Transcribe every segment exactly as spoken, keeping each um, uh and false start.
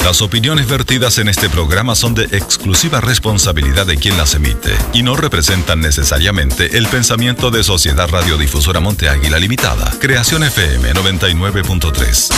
Las opiniones vertidas en este programa son de exclusiva responsabilidad de quien las emite y no representan necesariamente el pensamiento de Sociedad Radiodifusora Monte Águila Limitada. Creación F M noventa y nueve punto tres.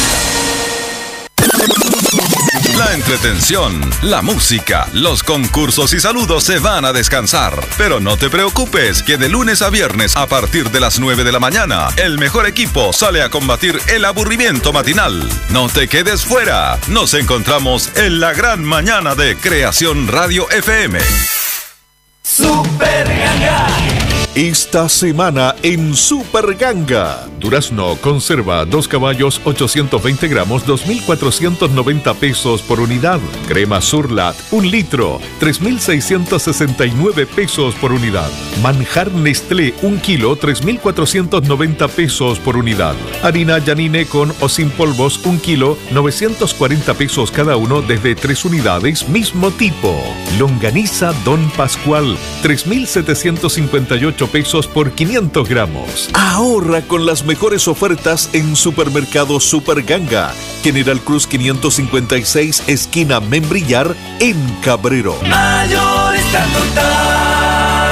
La entretención, la música, los concursos y saludos se van a descansar. Pero no te preocupes, que de lunes a viernes a partir de las nueve de la mañana, el mejor equipo sale a combatir el aburrimiento matinal. No te quedes fuera. Nos encontramos en la gran mañana de Creación Radio F M. Super Ganga. Esta semana en Super Ganga, durazno conserva dos caballos ochocientos veinte gramos, dos mil cuatrocientos noventa pesos por unidad. Crema Surlat un litro, tres mil seiscientos sesenta y nueve pesos por unidad. Manjar Nestlé un kilo, tres mil cuatrocientos noventa pesos por unidad. Harina Yanine con o sin polvos un kilo, novecientos cuarenta pesos cada uno desde tres unidades, mismo tipo. Longaniza Don Pascual, tres mil setecientos cincuenta y ocho pesos por quinientos gramos. Ahorra con las mejores ofertas en Supermercado Super Ganga, General Cruz quinientos cincuenta y seis, esquina Membrillar, en Cabrero. Mayorista Total.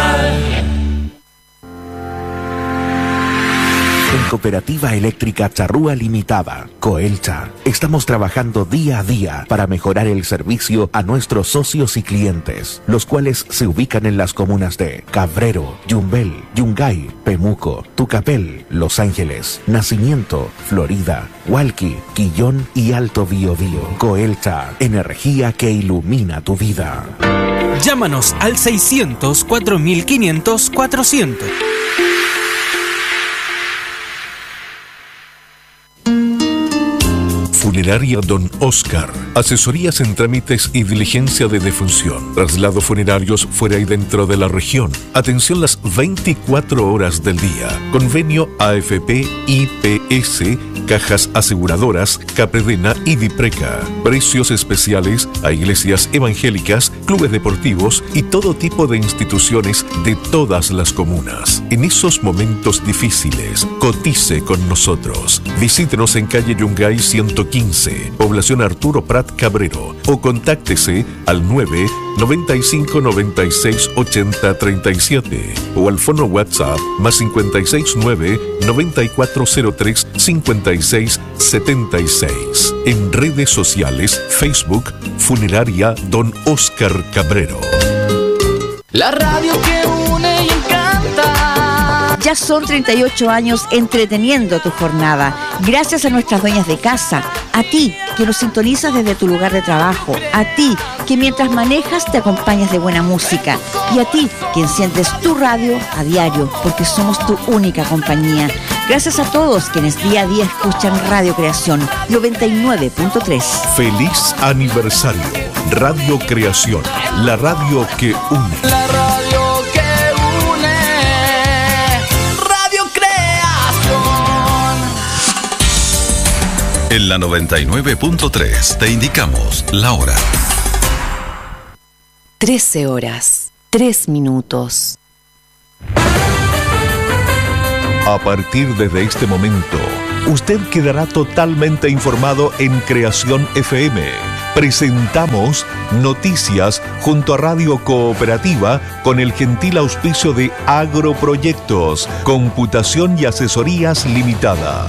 En Cooperativa Eléctrica Charrúa Limitada, Coelcha, estamos trabajando día a día para mejorar el servicio a nuestros socios y clientes, los cuales se ubican en las comunas de Cabrero, Yumbel, Yungay, Pemuco, Tucapel, Los Ángeles, Nacimiento, Florida, Hualqui, Quillón y Alto Biobío. Coelcha, energía que ilumina tu vida. Llámanos al seiscientos, cuatro mil quinientos, cuatrocientos. Funeraria Don Oscar. Asesorías en trámites y diligencia de defunción. Traslados funerarios fuera y dentro de la región. Atención las veinticuatro horas del día. Convenio A F P, I P S, Cajas Aseguradoras, Capredena y Dipreca. Precios especiales a iglesias evangélicas, clubes deportivos y todo tipo de instituciones de todas las comunas. En esos momentos difíciles, cotice con nosotros. Visítenos en calle Yungay ciento quince, población Arturo Prat Cabrero, o contáctese al nueve noventa y cinco noventa y seis ochenta treinta y siete o al fono WhatsApp más cincuenta y seis nueve noventa y cuatro cero tres cincuenta y seis setenta y seis. En redes sociales, Facebook, Funeraria Don Oscar Cabrero. La radio que une y encanta. Ya son treinta y ocho años entreteniendo tu jornada. Gracias a nuestras dueñas de casa, a ti que nos sintonizas desde tu lugar de trabajo, a ti que mientras manejas te acompañas de buena música y a ti que enciendes tu radio a diario porque somos tu única compañía. Gracias a todos quienes día a día escuchan Radio Creación noventa y nueve punto tres. Feliz aniversario, Radio Creación, la radio que une. La radio que une. Radio Creación. En la noventa y nueve punto tres te indicamos la hora. trece horas, tres minutos. A partir de este momento, usted quedará totalmente informado en Creación F M. Presentamos Noticias junto a Radio Cooperativa con el gentil auspicio de Agroproyectos, Computación y Asesorías Limitada.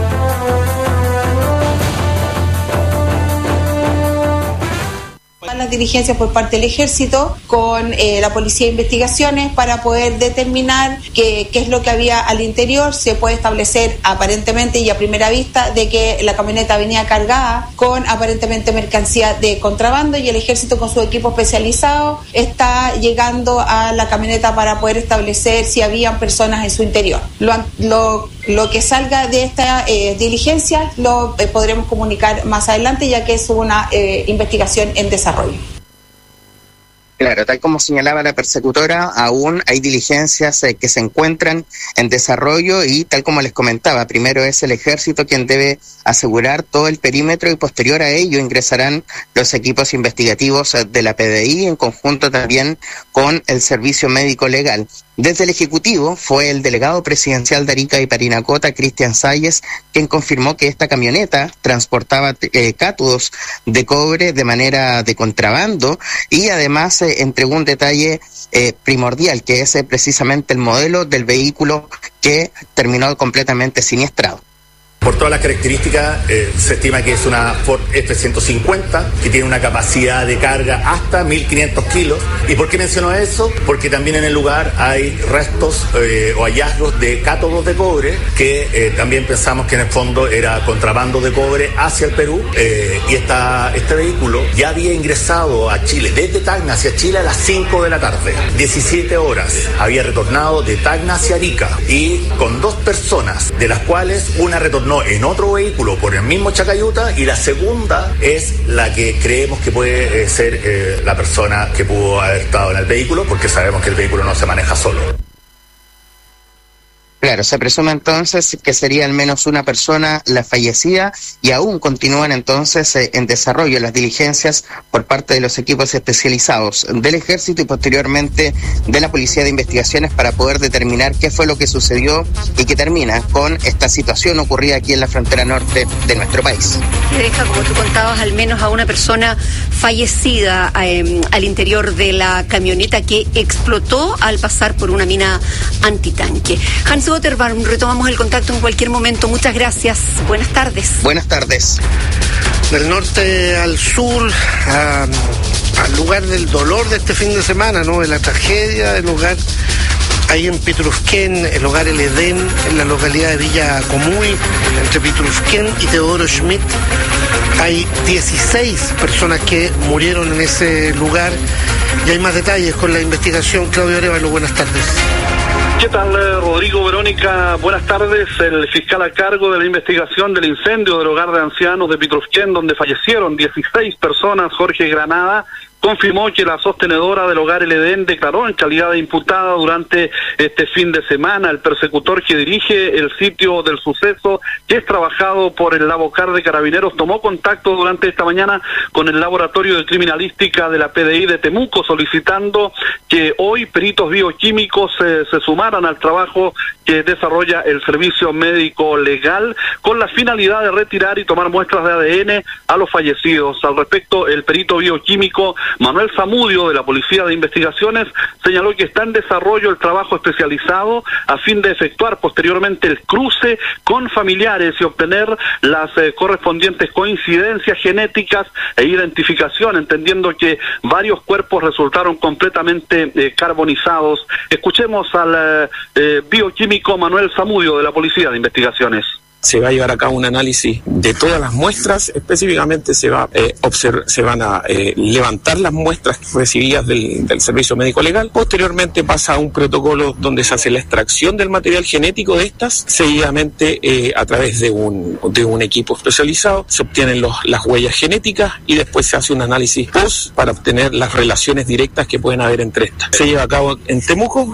Las diligencias por parte del Ejército con eh, la Policía de Investigaciones para poder determinar qué, qué es lo que había al interior. Se puede establecer aparentemente y a primera vista de que la camioneta venía cargada con aparentemente mercancía de contrabando y el Ejército con su equipo especializado está llegando a la camioneta para poder establecer si habían personas en su interior. Lo, lo, lo que salga de esta eh, diligencia lo eh, podremos comunicar más adelante, ya que es una eh, investigación en desarrollo. Claro, tal como señalaba la persecutora, aún hay diligencias eh, que se encuentran en desarrollo y tal como les comentaba, primero es el Ejército quien debe asegurar todo el perímetro y posterior a ello ingresarán los equipos investigativos de la P D I en conjunto también con el Servicio Médico Legal. Desde el Ejecutivo fue el delegado presidencial de Arica y Parinacota, Cristian Salles, quien confirmó que esta camioneta transportaba eh, cátodos de cobre de manera de contrabando y además eh, entregó un detalle eh, primordial, que es eh, precisamente el modelo del vehículo que terminó completamente siniestrado. Por todas las características, eh, se estima que es una Ford F ciento cincuenta, que tiene una capacidad de carga hasta mil quinientos kilos. ¿Y por qué menciono eso? Porque también en el lugar hay restos eh, o hallazgos de cátodos de cobre, que eh, también pensamos que en el fondo era contrabando de cobre hacia el Perú. Eh, y esta, este vehículo ya había ingresado a Chile, desde Tacna hacia Chile a las cinco de la tarde. diecisiete horas había retornado de Tacna hacia Arica, y con dos personas, de las cuales una retornó en otro vehículo por el mismo Chacayuta, y la segunda es la que creemos que puede eh, ser eh, la persona que pudo haber estado en el vehículo, porque sabemos que el vehículo no se maneja solo. Claro, se presume entonces que sería al menos una persona la fallecida, y aún continúan entonces eh, en desarrollo las diligencias por parte de los equipos especializados del Ejército y posteriormente de la Policía de Investigaciones para poder determinar qué fue lo que sucedió y que termina con esta situación ocurrida aquí en la frontera norte de nuestro país. Que deja, como tú contabas, al menos a una persona fallecida eh, al interior de la camioneta que explotó al pasar por una mina antitanque. Hans Gotterbaum, retomamos el contacto en cualquier momento. Muchas gracias. Buenas tardes. Buenas tardes. Del norte al sur, a, al lugar del dolor de este fin de semana, ¿no? De la tragedia del hogar ahí en Pitrufquén, el hogar El Edén, en la localidad de Villa Comuy, entre Pitrufquén y Teodoro Schmidt. Hay dieciséis personas que murieron en ese lugar, y hay más detalles con la investigación. Claudio Arévalo, buenas tardes. ¿Qué tal, Rodrigo, Verónica? Buenas tardes. El fiscal a cargo de la investigación del incendio del hogar de ancianos de Pitrufquén, donde fallecieron dieciséis personas, Jorge Granada, confirmó que la sostenedora del hogar El Edén declaró en calidad de imputada durante este fin de semana. El persecutor que dirige el sitio del suceso, que es trabajado por el Labocar de Carabineros, tomó contacto durante esta mañana con el Laboratorio de Criminalística de la P D I de Temuco, solicitando que hoy peritos bioquímicos eh, se sumaran al trabajo que desarrolla el Servicio Médico Legal, con la finalidad de retirar y tomar muestras de A D N a los fallecidos. Al respecto, el perito bioquímico Manuel Zamudio, de la Policía de Investigaciones, señaló que está en desarrollo el trabajo especializado a fin de efectuar posteriormente el cruce con familiares y obtener las eh, correspondientes coincidencias genéticas e identificación, entendiendo que varios cuerpos resultaron completamente eh, carbonizados. Escuchemos al eh, eh, bioquímico Manuel Zamudio, de la Policía de Investigaciones. Se va a llevar a cabo un análisis de todas las muestras, específicamente se va eh, observ- se van a eh, levantar las muestras recibidas del, del Servicio Médico Legal. Posteriormente pasa a un protocolo donde se hace la extracción del material genético de estas, seguidamente eh, a través de un, de un equipo especializado se obtienen los, las huellas genéticas, y después se hace un análisis post para obtener las relaciones directas que pueden haber entre estas. Se lleva a cabo en Temuco.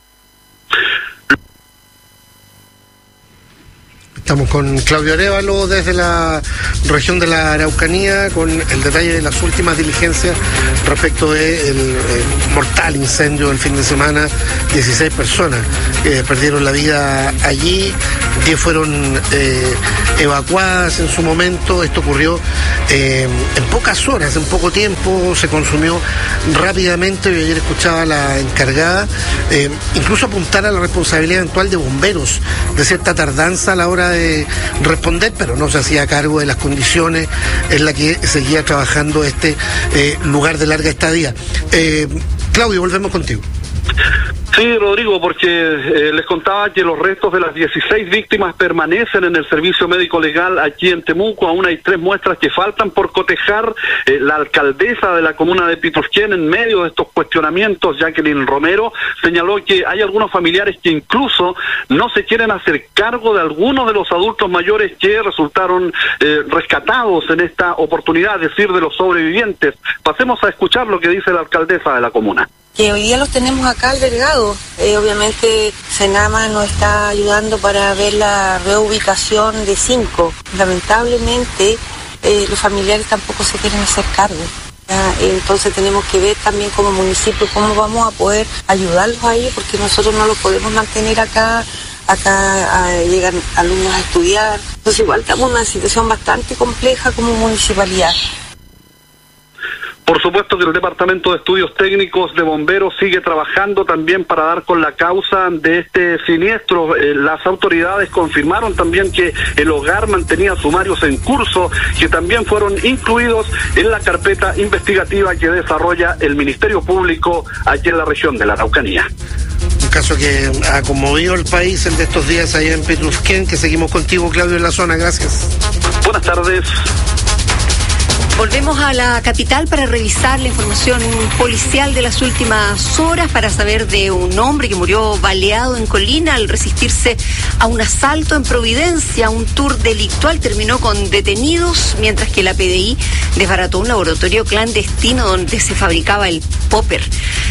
Estamos con Claudio Arévalo desde la región de la Araucanía, con el detalle de las últimas diligencias respecto del mortal incendio del fin de semana. dieciséis personas eh, perdieron la vida allí, diez fueron eh, evacuadas en su momento. Esto ocurrió eh, en pocas horas, en poco tiempo, se consumió rápidamente. Yo ayer escuchaba a la encargada eh, incluso apuntar a la responsabilidad eventual de bomberos de cierta tardanza a la hora de responder, pero no se hacía cargo de las condiciones en las que seguía trabajando este eh, lugar de larga estadía. Eh, Claudio, volvemos contigo. Sí, Rodrigo, porque eh, les contaba que los restos de las dieciséis víctimas permanecen en el Servicio Médico Legal aquí en Temuco. Aún hay tres muestras que faltan por cotejar. Eh, la alcaldesa de la comuna de Pitrufquén, en medio de estos cuestionamientos, Jacqueline Romero, señaló que hay algunos familiares que incluso no se quieren hacer cargo de algunos de los adultos mayores que resultaron eh, rescatados en esta oportunidad, es decir, de los sobrevivientes. Pasemos a escuchar lo que dice la alcaldesa de la comuna. Que hoy día los tenemos acá albergados. Eh, obviamente Senama nos está ayudando para ver la reubicación de cinco. Lamentablemente eh, los familiares tampoco se quieren hacer cargo. Entonces tenemos que ver también como municipio cómo vamos a poder ayudarlos a ellos, porque nosotros no los podemos mantener acá, acá a, llegan alumnos a estudiar. Entonces igual estamos en una situación bastante compleja como municipalidad. Por supuesto que el Departamento de Estudios Técnicos de Bomberos sigue trabajando también para dar con la causa de este siniestro. Eh, las autoridades confirmaron también que el hogar mantenía sumarios en curso, que también fueron incluidos en la carpeta investigativa que desarrolla el Ministerio Público aquí en la región de la Araucanía. Un caso que ha conmovido el país el de estos días allá en Petrusquén, que seguimos contigo, Claudio, en la zona. Gracias. Buenas tardes. Volvemos a la capital para revisar la información policial de las últimas horas, para saber de un hombre que murió baleado en Colina al resistirse a un asalto en Providencia. Un tour delictual terminó con detenidos, mientras que la P D I desbarató un laboratorio clandestino donde se fabricaba el popper.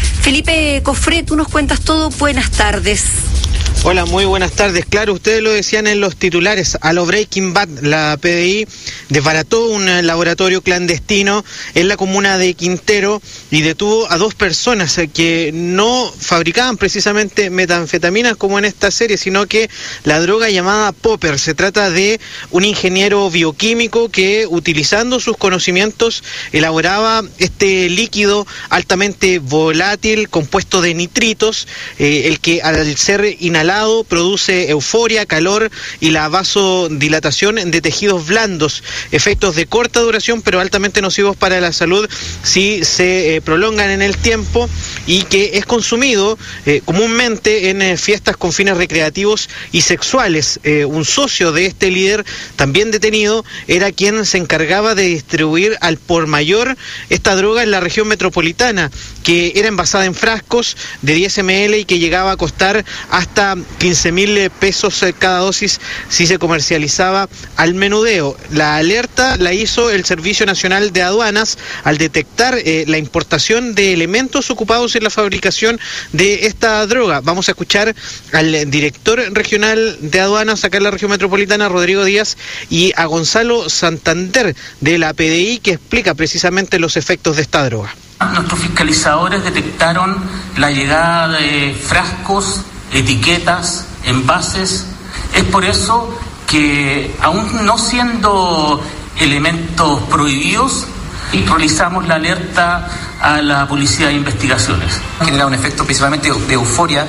Felipe Cofré, tú nos cuentas todo. Buenas tardes. Hola, muy buenas tardes. Claro, ustedes lo decían en los titulares, a lo Breaking Bad, la P D I desbarató un laboratorio clandestino en la comuna de Quintero y detuvo a dos personas que no fabricaban precisamente metanfetaminas como en esta serie, sino que la droga llamada popper. Se trata de un ingeniero bioquímico que, utilizando sus conocimientos, elaboraba este líquido altamente volátil compuesto de nitritos, eh, el que al ser inhalado produce euforia, calor y la vasodilatación de tejidos blandos, efectos de corta duración pero altamente nocivos para la salud si se eh, prolongan en el tiempo, y que es consumido eh, comúnmente en eh, fiestas con fines recreativos y sexuales. Eh, un socio de este líder, también detenido, era quien se encargaba de distribuir al por mayor esta droga en la región metropolitana, que era envasada en frascos de diez mililitros y que llegaba a costar hasta quince mil pesos cada dosis si se comercializaba al menudeo. La alerta la hizo el Servicio Nacional de Aduanas al detectar eh, la importación de elementos ocupados en la fabricación de esta droga. Vamos a escuchar al director regional de aduanas acá en la región metropolitana, Rodrigo Díaz, y a Gonzalo Santander de la P D I, que explica precisamente los efectos de esta droga. Nuestros fiscalizadores detectaron la llegada de frascos, etiquetas, envases. Es por eso que, aún no siendo elementos prohibidos, realizamos la alerta a la Policía de Investigaciones. Genera un efecto principalmente de euforia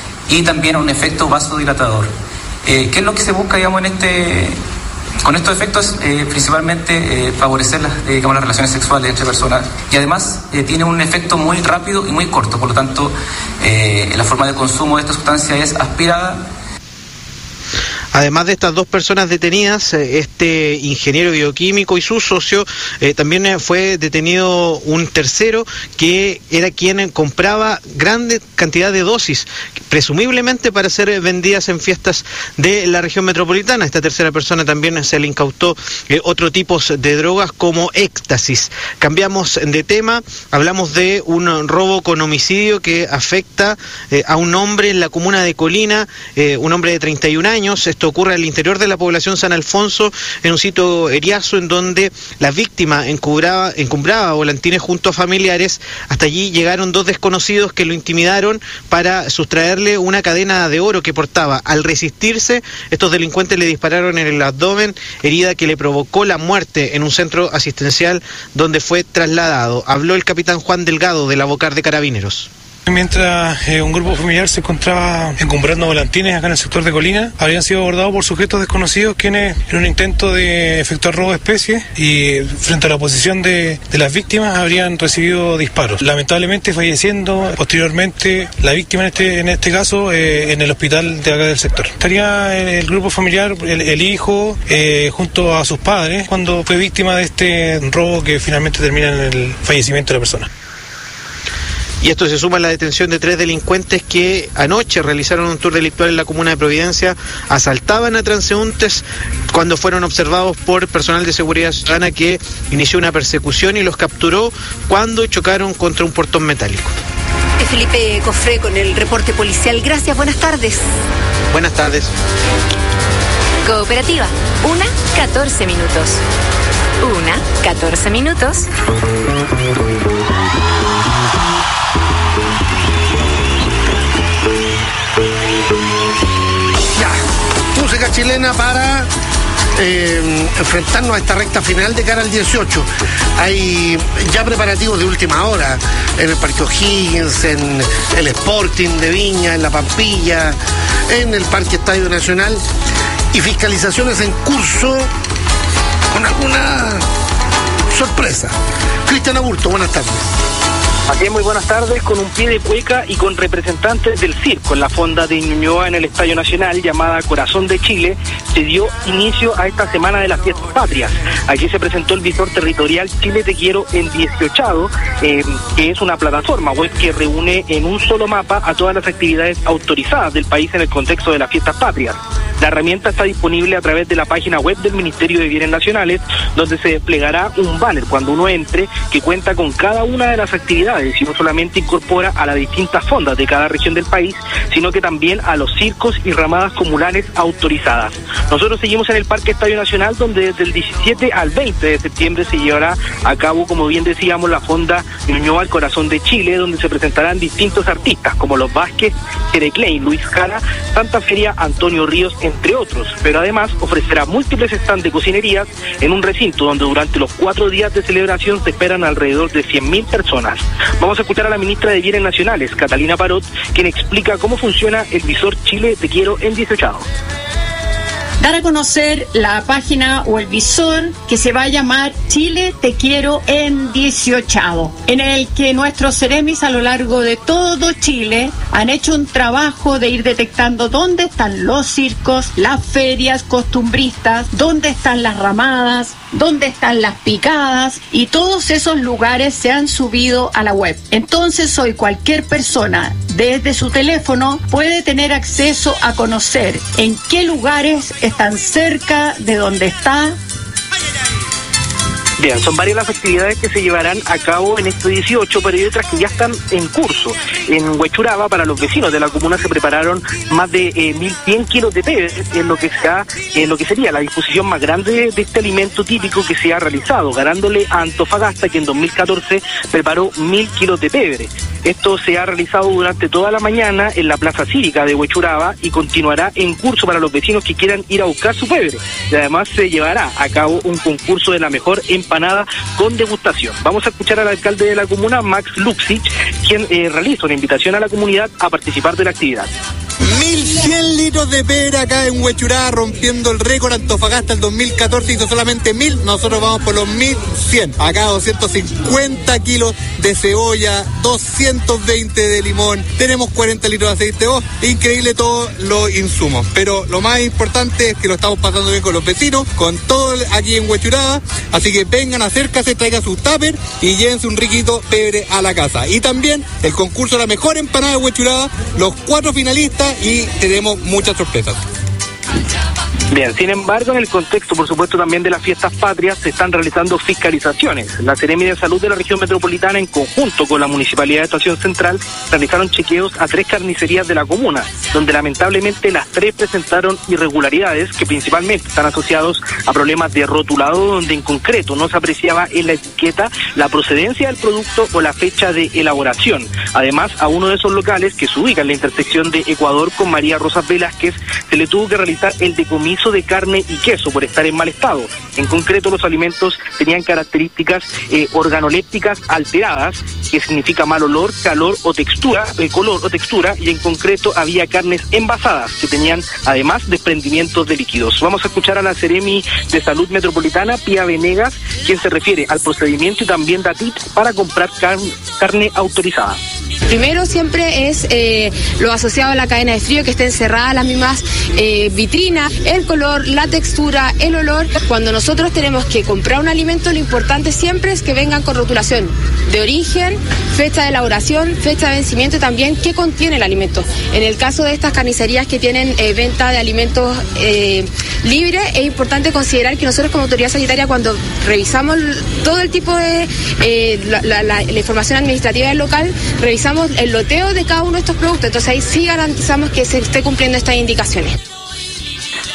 y también un efecto vasodilatador. Eh, ¿Qué es lo que se busca, digamos, en este... Con estos efectos, eh, principalmente eh, favorecer las, eh, digamos, las relaciones sexuales entre personas, y además eh, tiene un efecto muy rápido y muy corto, por lo tanto eh, la forma de consumo de esta sustancia es aspirada. Además de estas dos personas detenidas, este ingeniero bioquímico y su socio, eh, también fue detenido un tercero que era quien compraba grande cantidad de dosis, presumiblemente para ser vendidas en fiestas de la región metropolitana. Esta tercera persona también se le incautó eh, otro tipo de drogas como éxtasis. Cambiamos de tema, hablamos de un robo con homicidio que afecta eh, a un hombre en la comuna de Colina, eh, un hombre de treinta y un años. Esto ocurre al interior de la población San Alfonso, en un sitio eriazo en donde la víctima encumbraba, encumbraba volantines junto a familiares. Hasta allí llegaron dos desconocidos que lo intimidaron para sustraerle una cadena de oro que portaba. Al resistirse, estos delincuentes le dispararon en el abdomen, herida que le provocó la muerte en un centro asistencial donde fue trasladado. Habló el capitán Juan Delgado de la Vocar de Carabineros. Mientras eh, un grupo familiar se encontraba encumbrando volantines acá en el sector de Colina, habían sido abordados por sujetos desconocidos quienes, en un intento de efectuar robo de especies y frente a la oposición de, de las víctimas, habrían recibido disparos, lamentablemente falleciendo posteriormente la víctima en este, en este caso eh, en el hospital de acá del sector. Estaría el grupo familiar, el, el hijo eh, junto a sus padres, cuando fue víctima de este robo que finalmente termina en el fallecimiento de la persona. Y esto se suma a la detención de tres delincuentes que anoche realizaron un tour delictual en la comuna de Providencia, asaltaban a transeúntes cuando fueron observados por personal de seguridad ciudadana, que inició una persecución y los capturó cuando chocaron contra un portón metálico. Felipe Cofré con el reporte policial. Gracias, buenas tardes. Buenas tardes. Cooperativa, una, catorce minutos. Una. catorce minutos. Ya, música chilena para eh, enfrentarnos a esta recta final de cara al dieciocho. Hay ya preparativos de última hora en el Parque O'Higgins, en el Sporting de Viña, en La Pampilla, en el Parque Estadio Nacional, y fiscalizaciones en curso con alguna sorpresa. Cristian Aburto, buenas tardes. Aquí muy buenas tardes, con un pie de cueca y con representantes del circo en la fonda de Ñuñoa en el Estadio Nacional, llamada Corazón de Chile, se dio inicio a esta semana de las fiestas patrias. Aquí se presentó el visor territorial Chile Te Quiero en dieciocho, eh, que es una plataforma web que reúne en un solo mapa a todas las actividades autorizadas del país en el contexto de las fiestas patrias. La herramienta está disponible a través de la página web del Ministerio de Bienes Nacionales, donde se desplegará un banner cuando uno entre que cuenta con cada una de las actividades y no solamente incorpora a las distintas fondas de cada región del país, sino que también a los circos y ramadas comunales autorizadas. Nosotros seguimos en el Parque Estadio Nacional, donde desde el diecisiete al veinte de septiembre se llevará a cabo, como bien decíamos, la fonda Ñuñoa al Corazón de Chile, donde se presentarán distintos artistas como Los Vázquez, Tere Klein, Luis Jara, Santa Feria, Antonio Ríos, entre otros, pero además ofrecerá múltiples stands de cocinerías en un recinto donde durante los cuatro días de celebración se esperan alrededor de cien mil personas. Vamos a escuchar a la ministra de Bienes Nacionales, Catalina Parot, quien explica cómo funciona el visor Chile Te Quiero en dieciocho. Dar a conocer la página o el visor que se va a llamar Chile Te Quiero en dieciocho, en el que nuestros seremis a lo largo de todo Chile han hecho un trabajo de ir detectando dónde están los circos, las ferias costumbristas, dónde están las ramadas, dónde están las picadas, y todos esos lugares se han subido a la web. Entonces hoy cualquier persona desde su teléfono puede tener acceso a conocer en qué lugares están cerca de donde está. Bien, son varias las actividades que se llevarán a cabo en este dieciocho, pero hay otras que ya están en curso. En Huechuraba, para los vecinos de la comuna, se prepararon más de eh, mil cien kilos de pebre, en lo que sea, en lo que sería la disposición más grande de este alimento típico que se ha realizado, ganándole a Antofagasta, que en dos mil catorce preparó mil kilos de pebre. Esto se ha realizado durante toda la mañana en la Plaza Cívica de Huechuraba y continuará en curso para los vecinos que quieran ir a buscar su pebre. Y además se llevará a cabo un concurso de la mejor empanada con degustación. Vamos a escuchar al alcalde de la comuna, Max Luxich, quien eh, realiza una invitación a la comunidad a participar de la actividad. mil cien litros de pebre acá en Huechuraba, rompiendo el récord. Antofagasta el dos mil catorce hizo solamente mil, nosotros vamos por los mil cien. Acá doscientos cincuenta kilos de cebolla, doscientos veinte de limón, tenemos cuarenta litros de aceite. Oh, increíble todos los insumos, pero lo más importante es que lo estamos pasando bien con los vecinos, con todo aquí en Huechuraba. Así que vengan, acérquense, traigan sus tuppers y llévense un riquito pebre a la casa. Y también el concurso de la mejor empanada de Huechuraba, los cuatro finalistas, y tenemos muchas sorpresas. Bien, sin embargo, en el contexto, por supuesto, también de las fiestas patrias, se están realizando fiscalizaciones. La Seremi de Salud de la región metropolitana, en conjunto con la Municipalidad de Estación Central, realizaron chequeos a tres carnicerías de la comuna, donde lamentablemente las tres presentaron irregularidades que principalmente están asociados a problemas de rotulado, donde en concreto no se apreciaba en la etiqueta la procedencia del producto o la fecha de elaboración. Además, a uno de esos locales, que se ubica en la intersección de Ecuador con María Rosas Velázquez, se le tuvo que realizar el decomiso de carne y queso por estar en mal estado. En concreto, los alimentos tenían características eh, organolépticas alteradas, que significa mal olor, calor o textura, eh, color o textura, y en concreto había carnes envasadas que tenían además desprendimientos de líquidos. Vamos a escuchar a la Seremi de Salud Metropolitana, Pía Venegas, quien se refiere al procedimiento y también da tips para comprar car carne autorizada. Primero siempre es eh, lo asociado a la cadena de frío, que estén cerradas las mismas eh, vitrinas, el color, la textura, el olor. Cuando nosotros tenemos que comprar un alimento, lo importante siempre es que vengan con rotulación de origen, fecha de elaboración, fecha de vencimiento y también qué contiene el alimento. En el caso de estas carnicerías que tienen eh, venta de alimentos eh, libres, es importante considerar que nosotros como autoridad sanitaria, cuando revisamos todo el tipo de eh, la, la, la, la información administrativa del local, revisamos el loteo de cada uno de estos productos. Entonces ahí sí garantizamos que se esté cumpliendo estas indicaciones.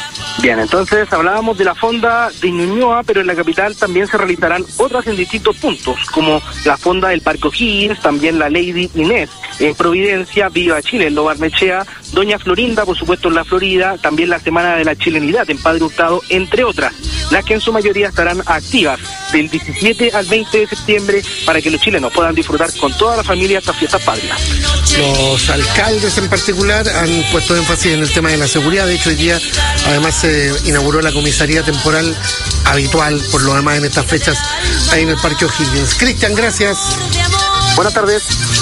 Bien, entonces hablábamos de la fonda de Ñuñoa, pero en la capital también se realizarán otras en distintos puntos, como la fonda del Parque O'Higgins, también la Lady Inés en Providencia, Viva Chile en Lo Barnechea, Doña Florinda, por supuesto en la Florida, también la Semana de la Chilenidad en Padre Hurtado, entre otras, las que en su mayoría estarán activas del diecisiete al veinte de septiembre para que los chilenos puedan disfrutar con toda la familia estas fiestas patrias. Los alcaldes en particular han puesto énfasis en el tema de la seguridad. De hecho, hoy día además se inauguró la comisaría temporal habitual, por lo demás, en estas fechas ahí en el Parque O'Higgins. Cristian, gracias. Buenas tardes.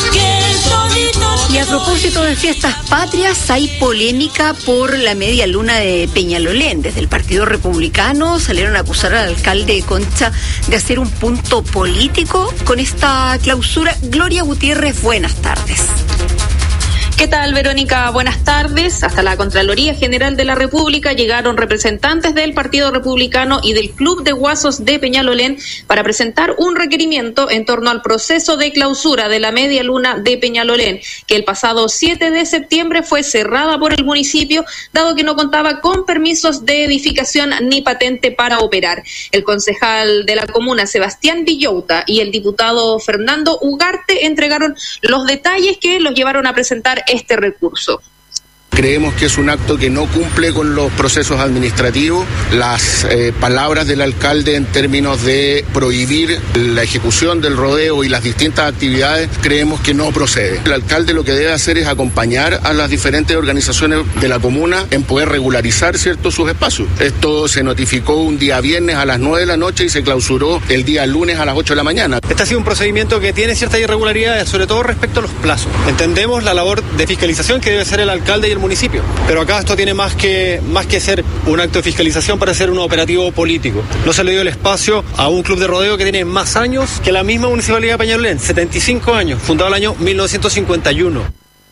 Y a propósito de fiestas patrias, hay polémica por la media luna de Peñalolén. Desde el Partido Republicano salieron a acusar al alcalde Concha de hacer un punto político con esta clausura. Gloria Gutiérrez, buenas tardes. ¿Qué tal, Verónica? Buenas tardes. Hasta la Contraloría General de la República llegaron representantes del Partido Republicano y del Club de Guasos de Peñalolén para presentar un requerimiento en torno al proceso de clausura de la media luna de Peñalolén, que el pasado siete de septiembre fue cerrada por el municipio, dado que no contaba con permisos de edificación ni patente para operar. El concejal de la comuna, Sebastián Villota, y el diputado Fernando Ugarte entregaron los detalles que los llevaron a presentar este recurso. Creemos que es un acto que no cumple con los procesos administrativos. Las eh, palabras del alcalde en términos de prohibir la ejecución del rodeo y las distintas actividades, creemos que no procede. El alcalde lo que debe hacer es acompañar a las diferentes organizaciones de la comuna en poder regularizar, ¿cierto?, sus espacios. Esto se notificó un día viernes a las nueve de la noche y se clausuró el día lunes a las ocho de la mañana. Este ha sido un procedimiento que tiene ciertas irregularidades, sobre todo respecto a los plazos. Entendemos la labor de fiscalización que debe hacer el alcalde y el municipio, pero acá esto tiene más que, más que ser un acto de fiscalización para ser un operativo político. No se le dio el espacio a un club de rodeo que tiene más años que la misma municipalidad de Peñalolén, setenta y cinco años, fundado el año mil novecientos cincuenta y uno.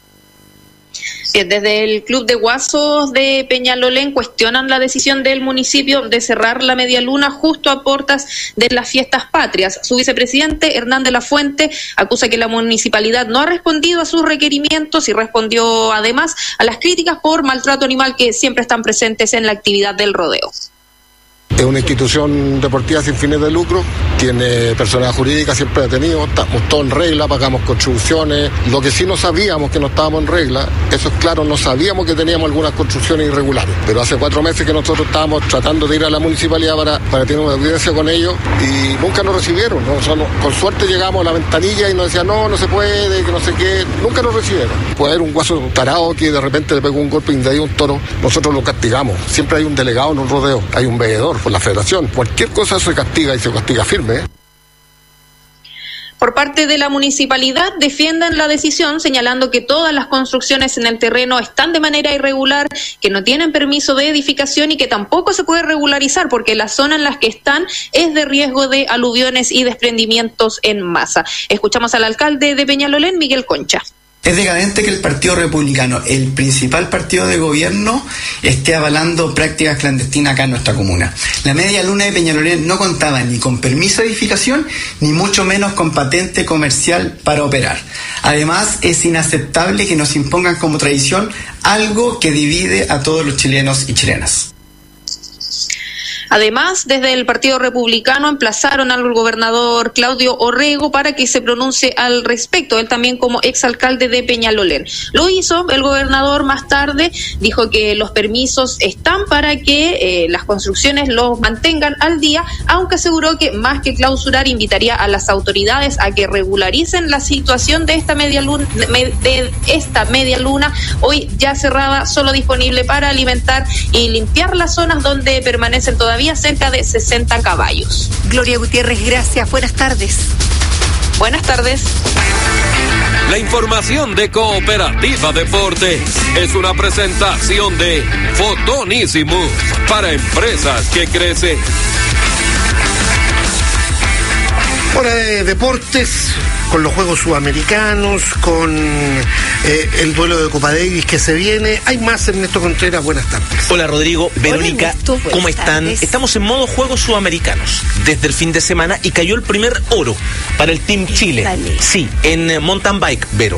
Desde el Club de Guasos de Peñalolén cuestionan la decisión del municipio de cerrar la media luna justo a puertas de las fiestas patrias. Su vicepresidente, Hernán de la Fuente, acusa que la municipalidad no ha respondido a sus requerimientos y respondió además a las críticas por maltrato animal que siempre están presentes en la actividad del rodeo. Es una institución deportiva sin fines de lucro, tiene personalidad jurídica, siempre ha tenido, estamos todos en regla, pagamos contribuciones. Lo que sí no sabíamos que no estábamos en regla, eso es claro, no sabíamos que teníamos algunas construcciones irregulares. Pero hace cuatro meses que nosotros estábamos tratando de ir a la municipalidad para, para tener una audiencia con ellos y nunca nos recibieron, ¿no? O sea, no, con suerte llegamos a la ventanilla y nos decían no, no se puede, que no sé qué, nunca nos recibieron. Puede haber un guaso tarado que de repente le pegó un golpe y de ahí un toro, nosotros lo castigamos. Siempre hay un delegado en un rodeo, hay un veedor por la federación. Cualquier cosa se castiga y se castiga firme, ¿eh? Por parte de la municipalidad defienden la decisión señalando que todas las construcciones en el terreno están de manera irregular, que no tienen permiso de edificación y que tampoco se puede regularizar porque la zona en la que están es de riesgo de aluviones y desprendimientos en masa. Escuchamos al alcalde de Peñalolén, Miguel Concha. Es decadente que el Partido Republicano, el principal partido de gobierno, esté avalando prácticas clandestinas acá en nuestra comuna. La media luna de Peñalolén no contaba ni con permiso de edificación, ni mucho menos con patente comercial para operar. Además, es inaceptable que nos impongan como tradición algo que divide a todos los chilenos y chilenas. Además, desde el Partido Republicano emplazaron al gobernador Claudio Orrego para que se pronuncie al respecto, él también como exalcalde de Peñalolén. Lo hizo el gobernador más tarde, dijo que los permisos están para que eh, las construcciones los mantengan al día, aunque aseguró que más que clausurar invitaría a las autoridades a que regularicen la situación de esta media luna, de esta media luna hoy ya cerrada, solo disponible para alimentar y limpiar las zonas donde permanecen todavía cerca de sesenta caballos. Gloria Gutiérrez, gracias. Buenas tardes. Buenas tardes. La información de Cooperativa Deportes es una presentación de Fotonísimos para empresas que crecen. Hora de deportes, con los Juegos Sudamericanos, con eh, el duelo de Copa Davis que se viene. Hay más, Ernesto Contreras, buenas tardes. Hola Rodrigo, Verónica, Ernesto, ¿cómo están? Tardes. Estamos en modo Juegos Sudamericanos desde el fin de semana y cayó el primer oro para el Team Chile. Dale. Sí, en mountain bike, Vero.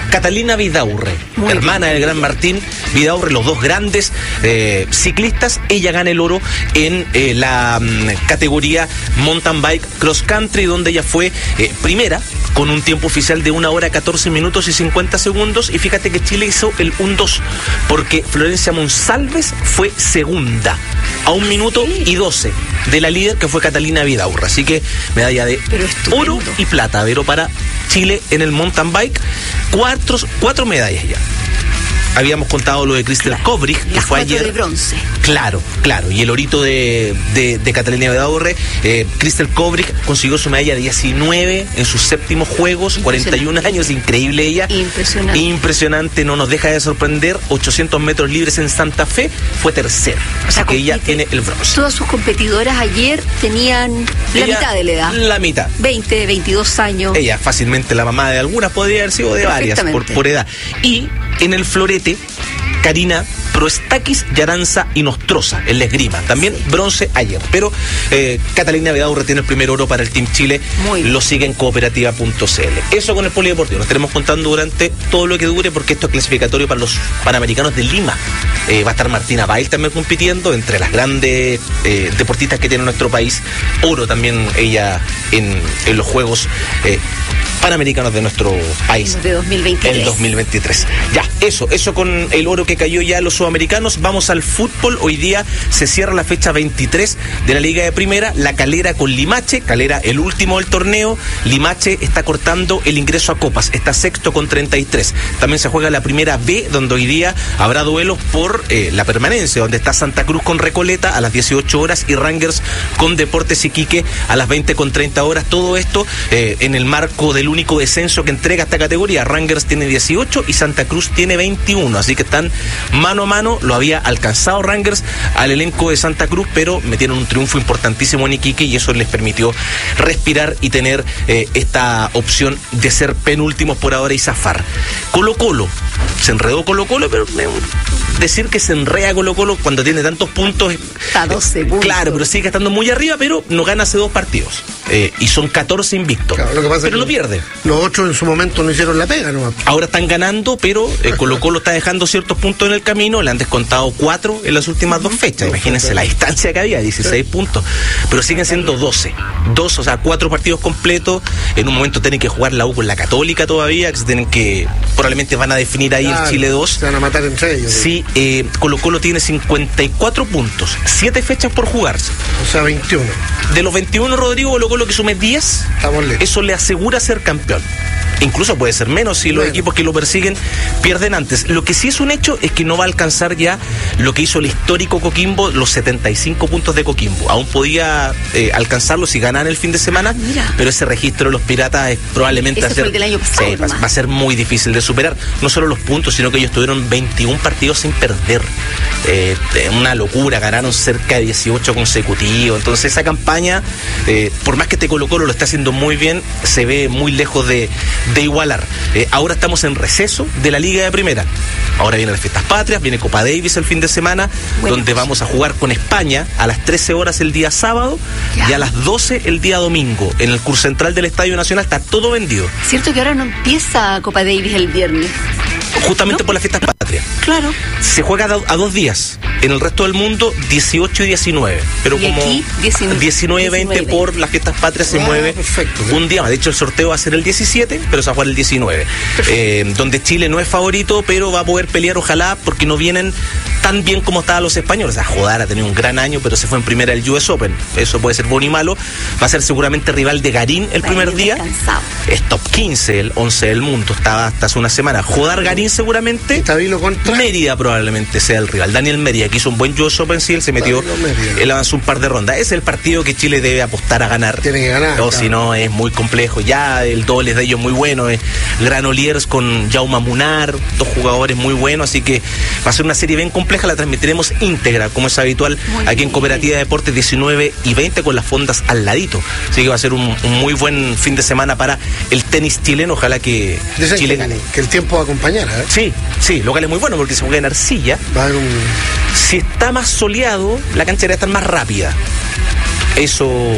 Catalina Vidaurre, Muy hermana bien. del gran Martín Vidaurre, los dos grandes eh, ciclistas. Ella gana el oro en eh, la um, categoría mountain bike cross country, donde ella fue eh, primera con un tiempo oficial de una hora catorce minutos y cincuenta segundos. Y fíjate que Chile hizo el uno dos, porque Florencia Monsalves fue segunda a un minuto y doce de la líder, que fue Catalina Vidaurre. Así que medalla de oro y plata, Vero, para Chile en el mountain bike. Cuatro, cuatro medallas ya. Habíamos contado lo de Crystal claro. Kobrich, que Las fue cuatro ayer. de bronce. Claro, claro. Y el orito de, de, de Catalina Vidaurre. Eh, Crystal Kobrich consiguió su medalla diecinueve en sus séptimos juegos, cuarenta y un años, increíble ella. Impresionante. Impresionante, no nos deja de sorprender. ochocientos metros libres en Santa Fe, fue tercera. O sea, que ella tiene el bronce. Todas sus competidoras ayer tenían la ella, mitad de la edad. La mitad. veinte, veintidós años. Ella fácilmente la mamá de algunas, podría haber sido de varias por, por edad. Y en el florete, Karina Proestakis, Yaranza y Nostroza en la esgrima. También sí. bronce ayer. Pero eh, Catalina Vidaurre tiene el primer oro para el Team Chile. Muy lo sigue en cooperativa punto c l. Eso con el polideportivo. Lo estaremos contando durante todo lo que dure, porque esto es clasificatorio para los Panamericanos de Lima. Eh, va a estar Martina Bail también compitiendo, entre las grandes eh, deportistas que tiene nuestro país. Oro también ella en, en los Juegos eh, Panamericanos de nuestro país. De dos mil veintitrés. El dos mil veintitrés. Ya, eso, eso con el oro que cayó ya a los sudamericanos. Vamos al fútbol. Hoy día se cierra la fecha veintitrés de la Liga de Primera. La Calera con Limache. Calera, el último del torneo. Limache está cortando el ingreso a copas. Está sexto con treinta y tres. También se juega la Primera B, donde hoy día habrá duelos por eh, la permanencia, donde está Santa Cruz con Recoleta a las dieciocho horas y Rangers con Deportes Iquique a las veinte con treinta horas. Todo esto eh, en el marco del único descenso que entrega esta categoría. Rangers tiene dieciocho y Santa Cruz tiene veintiuno, así que están mano a mano. Lo había alcanzado Rangers al elenco de Santa Cruz, pero metieron un triunfo importantísimo en Iquique y eso les permitió respirar y tener eh, esta opción de ser penúltimos por ahora y zafar. Colo Colo, se enredó Colo Colo, pero eh, decir que se enreda Colo Colo cuando tiene tantos puntos, a doce puntos. Claro, pero sigue estando muy arriba, pero no gana hace dos partidos eh, y son catorce invictos, claro, lo que pasa pero es que no pierde. Los otros en su momento no hicieron la pega, ¿no? Ahora están ganando, pero eh, Colo Colo está dejando ciertos puntos en el camino. Le han descontado cuatro en las últimas dos fechas. Imagínense la distancia que había, dieciséis puntos. Pero siguen siendo doce. Dos, o sea, cuatro partidos completos. En un momento tienen que jugar la U con la Católica todavía, que se tienen que, probablemente van a definir ahí claro, el Chile dos. Se van a matar entre ellos. Sí, eh, Colo Colo tiene cincuenta y cuatro puntos, siete fechas por jugarse. O sea, veintiuno. De los veintiuno, Rodrigo, Colo Colo que sume diez, eso le asegura ser campeón. Incluso puede ser menos si los bueno. equipos que lo persiguen pierden antes. Lo que sí es un hecho es que no va a alcanzar ya lo que hizo el histórico Coquimbo, los setenta y cinco puntos de Coquimbo. Aún podía eh, alcanzarlo si ganan el fin de semana, Mira. pero ese registro de los Piratas es probablemente ese hacer, fue el del año pasado, sí, va, va a ser muy difícil de superar. No solo los puntos, sino que ellos tuvieron veintiún partidos sin perder. Eh, una locura, ganaron cerca de dieciocho consecutivos. Entonces esa campaña, eh, por más que este Colo Colo lo está haciendo muy bien, se ve muy lejos de de igualar. Eh, ahora estamos en receso de la Liga de Primera. Ahora vienen las fiestas patrias, viene Copa Davis el fin de semana, bueno, donde vamos a jugar con España a las trece horas el día sábado ya. y a las doce el día domingo. En el curso central del Estadio Nacional está todo vendido. Cierto que ahora no empieza Copa Davis el viernes. Justamente ¿No? por las fiestas patrias. Claro. Se juega a dos días. En el resto del mundo, dieciocho y diecinueve. Pero y como aquí, diecinueve veinte por las fiestas patrias se ah, mueve perfecto, un día más. De hecho, el sorteo va a ser el diecisiete, pero se va a jugar el diecinueve. Eh, donde Chile no es favorito, pero va a poder pelear, ojalá, porque no vienen tan bien como estaban los españoles. O sea, Jodar ha tenido un gran año, pero se fue en primera el U S Open. Eso puede ser bueno y malo. Va a ser seguramente rival de Garín el Garín primer día. Descansado. Es top quince, el once del mundo. Estaba hasta hace una semana. Jodar Garín seguramente. Contra... Mérida probablemente sea el rival. Daniel Mérida, que hizo un buen U S Open, sí, él se metió, él avanzó un par de rondas. Es el partido que Chile debe apostar a ganar. Tiene que ganar. O claro. si no, es muy complejo. Ya el doble de ellos muy bueno. Es Granoliers con Jaume Munar, dos jugadores muy buenos. Así que va a ser una serie bien compleja. La transmitiremos íntegra, como es habitual, muy aquí bien. En Cooperativa de Deportes diecinueve y veinte con las fondas al ladito. Así que va a ser un, un muy buen fin de semana para el tenis chileno. Ojalá que Dicen Chile que, gane. Que el tiempo va a acompañar, ¿eh? Sí, sí, local es muy bueno porque se juega en arcilla. Va a haber un... Si está más soleado, la cancha debe estar más rápida. Eso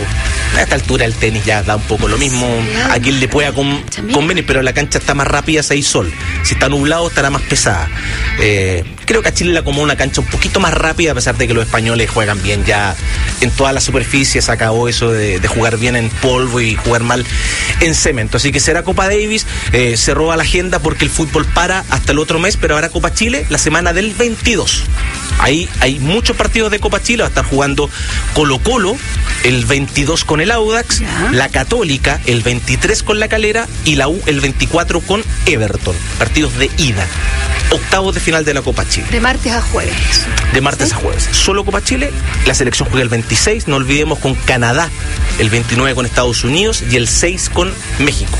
A esta altura el tenis ya da un poco lo mismo, a quien le pueda con, convenir, pero la cancha está más rápida si hay sol. Si está nublado estará más pesada. Eh, creo que a Chile le acomodó una cancha un poquito más rápida, a pesar de que los españoles juegan bien ya en todas las superficies. Se acabó eso de, de jugar bien en polvo y jugar mal en cemento. Así que será Copa Davis, eh, se roba la agenda porque el fútbol para hasta el otro mes, pero habrá Copa Chile la semana del veintidós. Ahí hay muchos partidos de Copa Chile. Va a estar jugando Colo-Colo el veintidós con el Audax, ¿ya? La Católica el veintitrés con la Calera y la U el veinticuatro con Everton. Partidos de ida. Octavos de final de la Copa Chile. De martes a jueves. De martes ¿sí? a jueves. Solo Copa Chile. La selección juega el veintiséis. No olvidemos con Canadá. El veintinueve con Estados Unidos y el seis con México.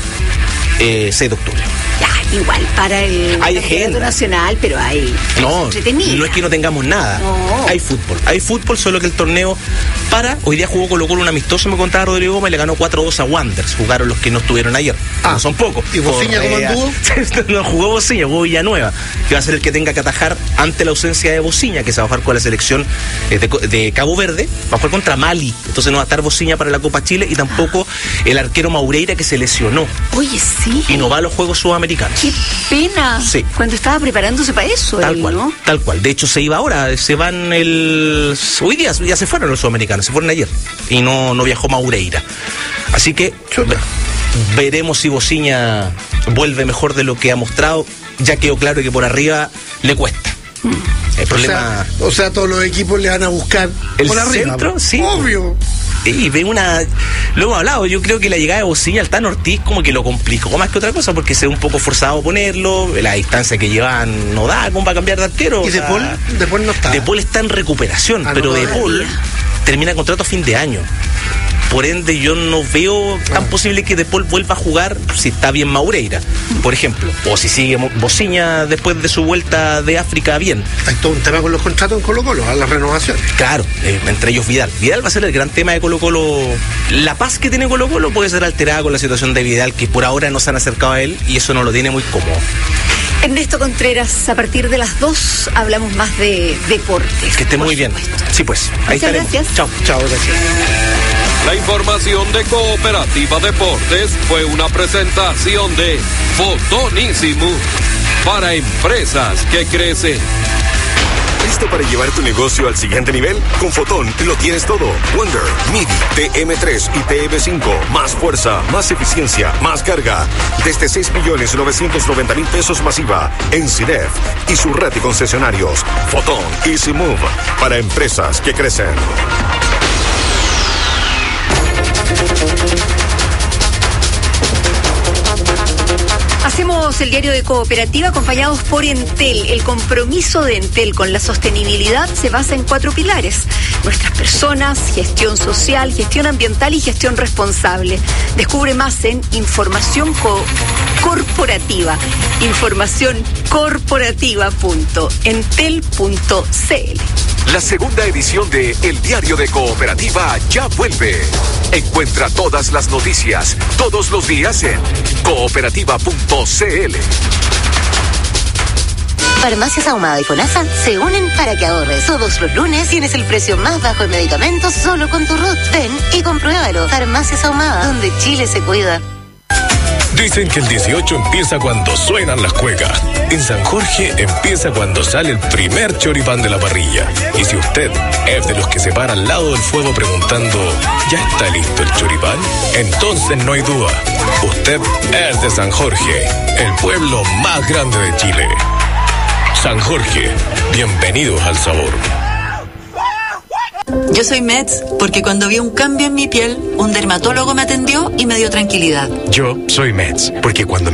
Eh, seis de octubre. Ya, igual para el campeonato nacional, pero hay no, no es que no tengamos nada. No. Hay fútbol. Hay fútbol, solo que el torneo para. Hoy día jugó Colo-Colo un amistoso, me contaba Rodrigo Gómez, le ganó cuatro dos a Wanderers. Jugaron los que no estuvieron ayer. Ah, no son pocos. ¿Y Bociña cómo anduvo? No jugó Bociña, jugó Villanueva, que va a ser el que tenga que atajar ante la ausencia de Bociña, que se va a jugar con la selección de, de Cabo Verde. Va a jugar contra Mali. Entonces no va a estar Bociña para la Copa Chile y tampoco el arquero Maureira, que se lesionó. Oye, sí. Y no va a los Juegos Sudamericanos. ¡Qué pena! Sí. Cuando estaba preparándose para eso. Tal él, cual, ¿no? tal cual. De hecho, se iba ahora, se van el... Hoy día ya se fueron los sudamericanos, se fueron ayer. Y no, no viajó Maureira. Así que Chuta. veremos si Bociña vuelve mejor de lo que ha mostrado. Ya quedó claro que por arriba le cuesta. Mm. El problema... O sea, o sea, todos los equipos le van a buscar el por arriba. Centro, sí. Obvio. Y ve una, lo hemos hablado, yo creo que la llegada de Bociña al Tano Ortiz como que lo complicó más que otra cosa, porque se ve un poco forzado a ponerlo, la distancia que llevan no da, como para cambiar de arquero. ¿Y De Paul? De Paul no está. De Paul está en recuperación, ah, pero no, De Paul termina contrato a fin de año. Por ende, yo no veo tan posible que De Paul vuelva a jugar si está bien Maureira, por ejemplo. O si sigue Bociña después de su vuelta de África bien. Hay todo un tema con los contratos en Colo-Colo, a las renovaciones. Claro, eh, entre ellos Vidal. Vidal va a ser el gran tema de Colo-Colo. La paz que tiene Colo-Colo puede ser alterada con la situación de Vidal, que por ahora no se han acercado a él y eso no lo tiene muy cómodo. Ernesto Contreras, a partir de las dos hablamos más de deportes. Que esté muy bien. Sí, pues. Ahí Muchas estaremos. Gracias. Chao. Chao, gracias. La información de Cooperativa Deportes fue una presentación de Fotonísimo para empresas que crecen. ¿Listo para llevar tu negocio al siguiente nivel? Con Fotón lo tienes todo. Wonder, MIDI, T M tres y T M cinco. Más fuerza, más eficiencia, más carga. Desde seis millones novecientos noventa mil pesos masiva en Cinef y su red de concesionarios. Fotón Easy Move para empresas que crecen. Hacemos el diario de Cooperativa acompañados por Entel. El compromiso de Entel con la sostenibilidad se basa en cuatro pilares: nuestras personas, gestión social, gestión ambiental y gestión responsable. Descubre más en Información Co- Corporativa. información corporativa punto entel punto c l. La segunda edición de El Diario de Cooperativa ya vuelve. Encuentra todas las noticias, todos los días en cooperativa punto c l. Farmacias Ahumada y FONASA se unen para que ahorres. Todos los lunes tienes el precio más bajo en medicamentos solo con tu R U T. Ven y compruébalo. Farmacias Ahumada, donde Chile se cuida. Dicen que el dieciocho empieza cuando suenan las cuecas. En San Jorge empieza cuando sale el primer choripán de la parrilla. Y si usted es de los que se para al lado del fuego preguntando ¿ya está listo el choripán? Entonces no hay duda. Usted es de San Jorge, el pueblo más grande de Chile. San Jorge, bienvenidos al sabor. Yo soy Mets porque cuando vi un cambio en mi piel, un dermatólogo me atendió y me dio tranquilidad. Yo soy Mets porque cuando